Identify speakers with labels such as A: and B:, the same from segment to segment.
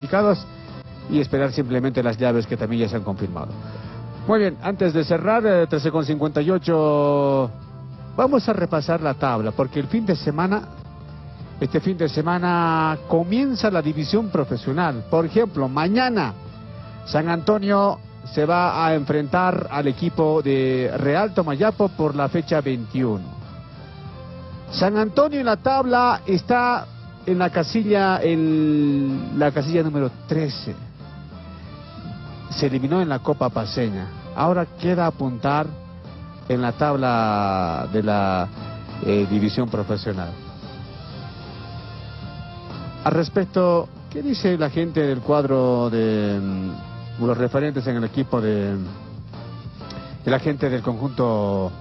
A: clasificados y esperar simplemente las llaves que también ya se han confirmado. Muy bien, antes de cerrar, 13:58, vamos a repasar la tabla, porque este fin de semana comienza la división profesional. Por ejemplo, mañana San Antonio se va a enfrentar al equipo de Real Tomayapo por la fecha 21. San Antonio en la tabla está en la casilla número 13. Se eliminó en la Copa Paceña. Ahora queda apuntar en la tabla de la división profesional. Al respecto, ¿qué dice la gente del cuadro de los referentes en el equipo de la gente del conjunto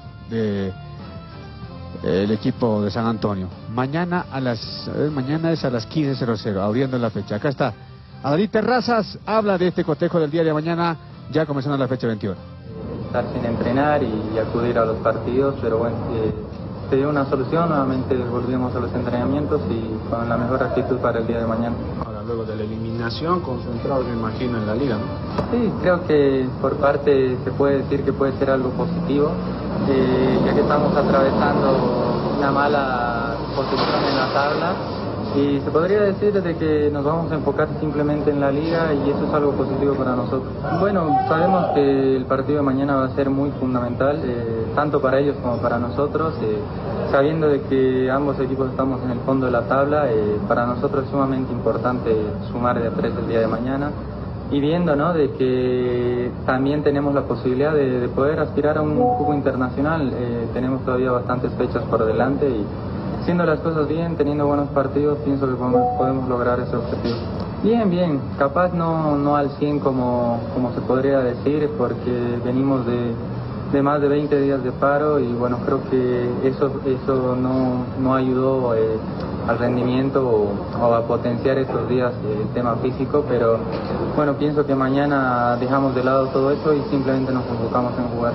A: el equipo de San Antonio? Mañana es a las 15:00, abriendo la fecha. Acá está Adalí Terrazas, habla de este cotejo del día de mañana, ya comenzando la fecha 21.
B: Estar sin entrenar y acudir a los partidos, pero bueno, se dio una solución, nuevamente volvimos a los entrenamientos y con la mejor actitud para el día de mañana.
C: Ahora, luego de la eliminación, concentrado me imagino en la liga, ¿no?
B: Sí, creo que por parte se puede decir que puede ser algo positivo, ya que estamos atravesando una mala posición en la tabla. Y se podría decir de que nos vamos a enfocar simplemente en la liga y eso es algo positivo para nosotros. Bueno, sabemos que el partido de mañana va a ser muy fundamental, tanto para ellos como para nosotros, sabiendo de que ambos equipos estamos en el fondo de la tabla, para nosotros es sumamente importante sumar de a 3 el día de mañana y viendo, ¿no?, de que también tenemos la posibilidad de poder aspirar a un fútbol internacional. Tenemos todavía bastantes fechas por delante y haciendo las cosas bien, teniendo buenos partidos, pienso que podemos lograr ese objetivo. Bien, capaz no al 100 como se podría decir, porque venimos de más de 20 días de paro y bueno, creo que eso no ayudó al rendimiento o a potenciar estos días el tema físico, pero bueno, pienso que mañana dejamos de lado todo eso y simplemente nos enfocamos en jugar.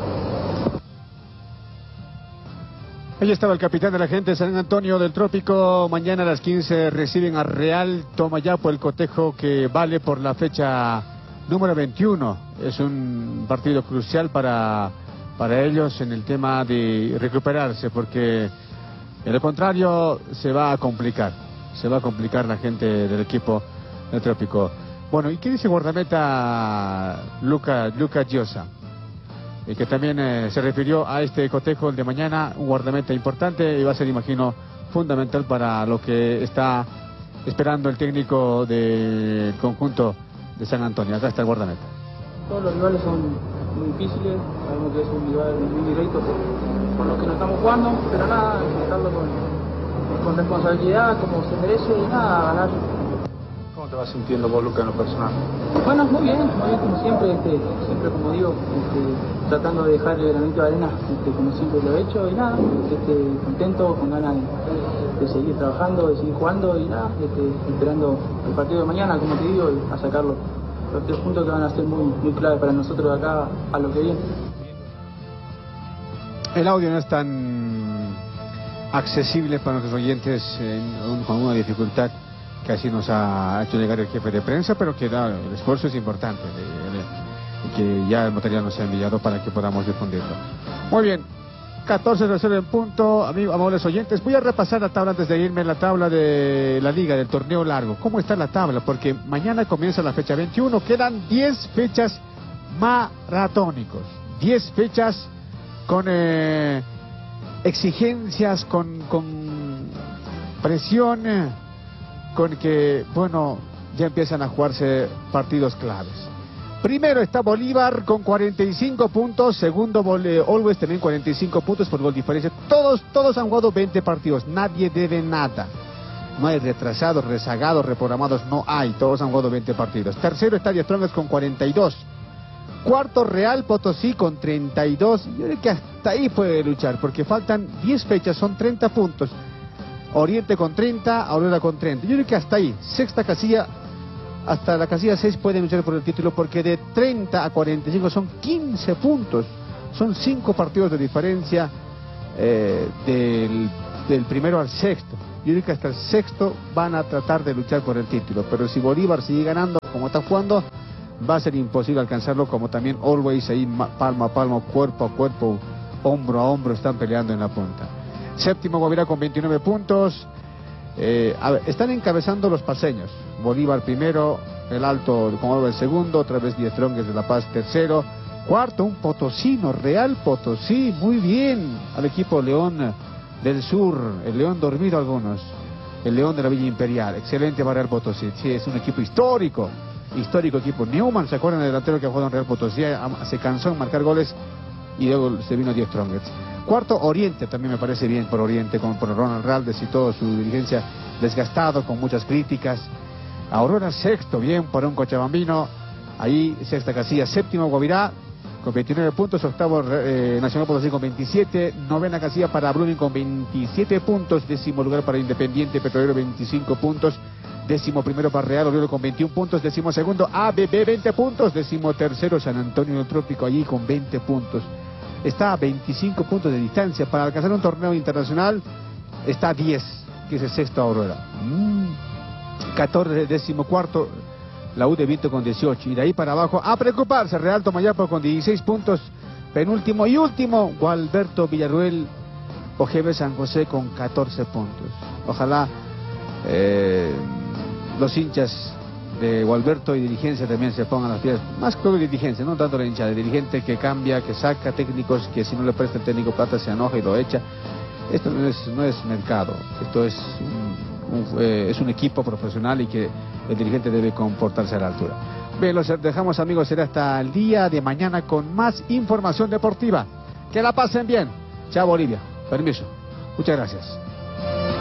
A: Ahí estaba el capitán de la gente, San Antonio del Trópico. Mañana a las 15 reciben a Real Tomayapo, el cotejo que vale por la fecha número 21. Es un partido crucial para ellos en el tema de recuperarse, porque de lo contrario se va a complicar la gente del equipo del Trópico. Bueno, ¿y qué dice guardameta Luca Giosa? Que también se refirió a este cotejo el de mañana, un guardameta importante y va a ser, imagino, fundamental para lo que está esperando el técnico del conjunto de San Antonio. Acá está el guardameta.
D: Todos los rivales son muy difíciles, sabemos que es un rival muy directo por lo que nos estamos jugando, pero nada, enfrentarlo con responsabilidad, como se merece y nada, ganar.
C: ¿Cómo te vas sintiendo vos, Luca, en lo personal?
D: Bueno, muy bien como siempre, siempre como digo, tratando de dejar el granito de arena, como siempre lo he hecho y nada, contento, con ganas de seguir trabajando, de seguir jugando y nada, esperando el partido de mañana, como te digo, y a sacarlo. Los 3 puntos que van a ser muy clave para nosotros de acá a lo que viene.
A: El audio no es tan accesible para nuestros oyentes con una dificultad que así nos ha hecho llegar el jefe de prensa, pero que el esfuerzo es importante, que ya el material nos ha enviado para que podamos difundirlo. Muy bien, 14:00 en punto, amables oyentes. Voy a repasar la tabla antes de irme, la tabla de la liga, del torneo largo. ¿Cómo está la tabla? Porque mañana comienza la fecha 21, quedan 10 fechas maratónicos, 10 fechas con exigencias, con presión, con que, bueno, ya empiezan a jugarse partidos claves. Primero está Bolívar con 45 puntos, segundo Always también 45 puntos por gol diferencia. Todos han jugado 20 partidos, nadie debe nada. No hay retrasados, rezagados, reprogramados, no hay, todos han jugado 20 partidos. Tercero está Die Strongest con 42. Cuarto Real Potosí con 32. Yo creo que hasta ahí puede luchar, porque faltan 10 fechas, son 30 puntos. Oriente con 30, Aurora con 30. Yo creo que hasta ahí, sexta casilla, hasta la casilla 6 pueden luchar por el título, porque de 30 a 45 son 15 puntos. Son 5 partidos de diferencia del primero al sexto. Yo creo que hasta el sexto van a tratar de luchar por el título, pero si Bolívar sigue ganando... como está jugando, va a ser imposible alcanzarlo, como también Always ahí palmo a palmo, cuerpo a cuerpo, hombro a hombro están peleando en la punta. Séptimo Guavirá con 29 puntos. Están encabezando los paseños. Bolívar primero, el Alto con Always segundo, otra vez Die Strongest de La Paz tercero. Cuarto, un potosino, Real Potosí, muy bien, al equipo León del Sur, el León dormido algunos, el León de la Villa Imperial, excelente para Real Potosí, sí, es un equipo histórico equipo. Newman, ¿se acuerdan del delantero que jugó en Real Potosí? Se cansó en marcar goles y luego se vino Die Strongest. Cuarto, Oriente, también me parece bien por Oriente, por Ronald Raldes y toda su dirigencia desgastado, con muchas críticas. Aurora sexto, bien por un cochabambino, ahí sexta casilla. Séptimo Guavirá con 29 puntos, octavo Nacional Potosí con 27, novena casilla para Bruning con 27 puntos, décimo lugar para Independiente Petrolero 25 puntos, décimo primero para Real Oriolo con 21 puntos, décimo segundo ABB 20 puntos, décimo tercero San Antonio del Trópico allí con 20 puntos. Está a 25 puntos de distancia para alcanzar un torneo internacional, está a 10, que es el sexto Aurora. 14, décimo cuarto la U de Vinto con 18, y de ahí para abajo a preocuparse Real Tomayapo con 16 puntos, penúltimo y último Gualberto Villarruel OGB San José con 14 puntos. Ojalá los hinchas de Gualberto y dirigencia también se pongan las pilas, más que dirigencia, no tanto la hinchada, de dirigente que cambia, que saca técnicos, que si no le presta el técnico plata se enoja y lo echa. Esto no es mercado, esto es un equipo profesional y que el dirigente debe comportarse a la altura. Bien, los dejamos, amigos, será hasta el día de mañana con más información deportiva. Que la pasen bien. Chao, Bolivia. Permiso. Muchas gracias.